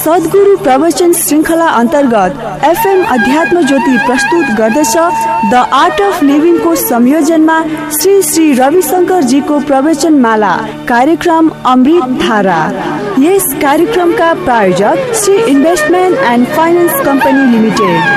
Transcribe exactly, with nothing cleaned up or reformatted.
सद्गुरु प्रवचन श्रृङ्खला अन्तर्गत एफएम अध्यात्म ज्योति प्रस्तुत गर्दछ द आर्ट अफ लिभिङ को संयोजनमा श्री श्री रविशंकर जी को प्रवचन माला कार्यक्रम अमृत धारा। यस कार्यक्रमका प्रायोजक Shri investment and finance company limited.